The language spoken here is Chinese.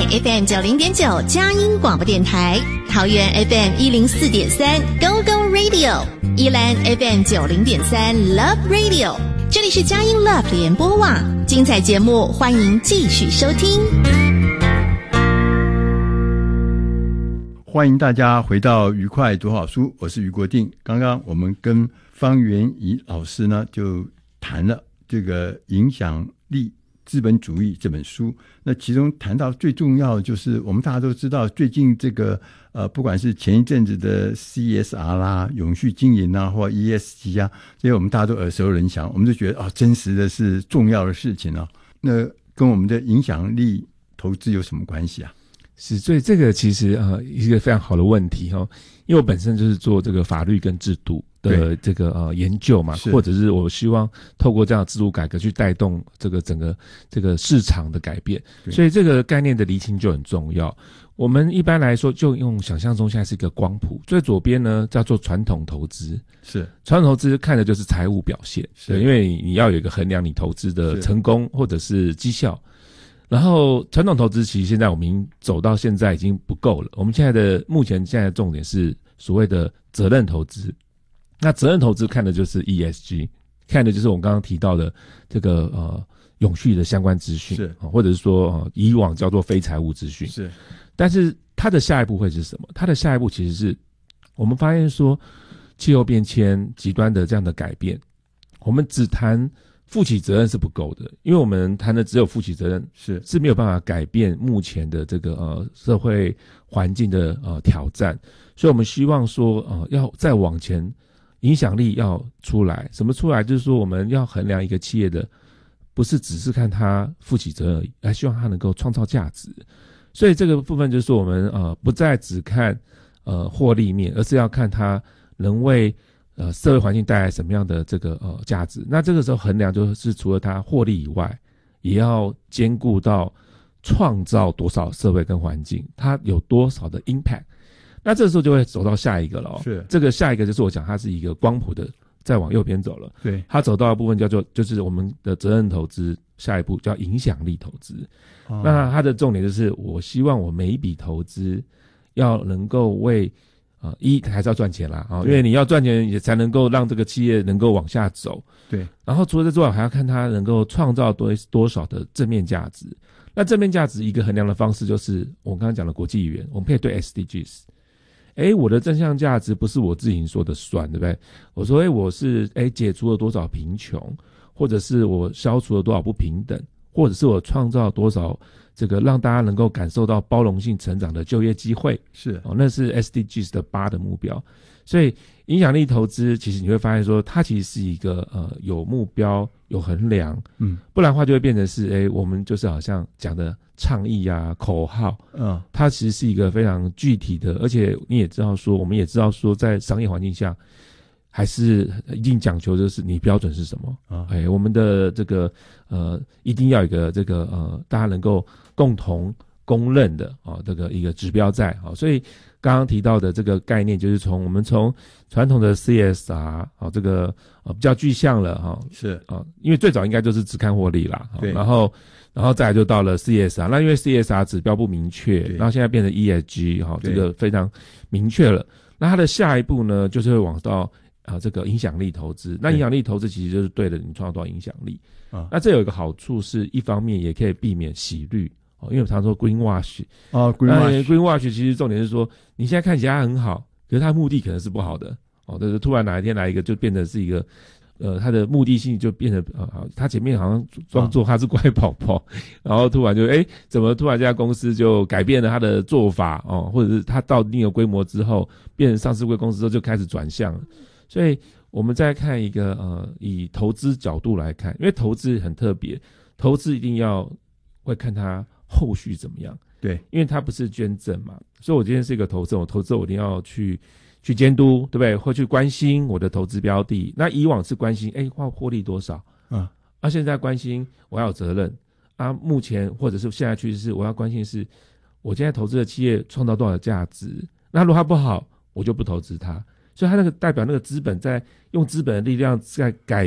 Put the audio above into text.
FM 90.9佳音广播电台，桃园 FM 104.3 Go Go Radio， 宜兰 FM 90.3 Love Radio。这里是佳音 Love 联播网，精彩节目欢迎继续收听。 欢迎大家回到愉快读好书，我是余国定。刚刚我们跟方元仪老师呢就谈了这个影响力资本主义这本书，那其中谈到最重要的就是我们大家都知道最近这个不管是前一阵子的 CSR 啦、永续经营啊或 ESG 啊，这些我们大家都耳熟能详，我们就觉得真实的是重要的事情啊。那跟我们的影响力投资有什么关系啊？ 是，所以这个其实一个非常好的问题哈，因为我本身就是做这个法律跟制度的这个研究嘛，或者是我希望透过这样的制度改革去带动这个整个这个市场的改变，所以这个概念的厘清就很重要。我们一般来说就用想象中现在是一个光谱，最左边呢叫做传统投资，是传统投资看的就是财务表现，对，因为你要有一个衡量你投资的成功或者是绩效。然后传统投资其实现在我们已经走到现在已经不够了，我们目前现在的重点是所谓的责任投资。那责任投资看的就是 ESG， 看的就是我们刚刚提到的这个永续的相关资讯，是或者是说以往叫做非财务资讯。是，但是它的下一步会是什么？它的下一步其实是我们发现说气候变迁极端的这样的改变，我们只谈负起责任是不够的，因为我们谈的只有负起责任是没有办法改变目前的这个社会环境的挑战，所以我们希望说要再往前，影响力要出来。什么出来？就是说我们要衡量一个企业的，不是只是看它负起责任而已，而希望它能够创造价值。所以这个部分就是说我们不再只看获利面，而是要看它能为社会环境带来什么样的这个价值。那这个时候衡量就是除了它获利以外，也要兼顾到创造多少社会跟环境，它有多少的 impact。那这时候就会走到下一个了是这个下一个就是我讲它是一个光谱的再往右边走了，对，它走到的部分就是我们的责任投资，下一步叫影响力投资。那它的重点就是我希望我每一笔投资要能够为还是要赚钱啦，因为你要赚钱也才能够让这个企业能够往下走。对，然后除了这之外，还要看它能够创造多少的正面价值。那正面价值一个衡量的方式就是我刚刚讲的国际语言，我们可以对 SDGs。我的正向价值不是我自己说的算，对不对？我说我是解除了多少贫穷，或者是我消除了多少不平等，或者是我创造多少这个让大家能够感受到包容性成长的就业机会，是那是 SDGs 的8的目标。所以影响力投资其实你会发现说它其实是一个有目标有衡量，不然的话就会变成是我们就是好像讲的倡议啊口号，它其实是一个非常具体的，而且你也知道说我们也知道说在商业环境下还是一定讲求就是你标准是什么我们的这个一定要有一个这个大家能够共同公认的这个一个指标在所以刚刚提到的这个概念就是我们从传统的 CSR 这个比较具象了是因为最早应该就是只看获利啦，然后再来就到了 CSR， 那因为 CSR 指标不明确，然后现在变成 ESG 这个非常明确了。那它的下一步呢就是会往到这个影响力投资。那影响力投资其实就是对了你创造多少影响力那这有一个好处是一方面也可以避免洗绿因为我常说 greenwash greenwash 其实重点是说你现在看起来很好，可是它的目的可能是不好的就是突然哪一天来一个就变成是一个它的目的性就变成它前面好像装作它是乖宝宝然后突然就怎么突然这家公司就改变了它的做法或者是它到一定的规模之后变成上市柜公司之后就开始转向了。所以我们再看一个以投资角度来看，因为投资很特别，投资一定要会看它后续怎么样，对，因为它不是捐赠嘛，所以我今天是一个投资，我投资我一定要去监督，对不对？会去关心我的投资标的。那以往是关心获利多少现在关心我要有责任目前或者是现在趋势是我要关心是我现在投资的企业创造多少价值，那如果它不好我就不投资它。所以它那个代表那个资本在用资本的力量在改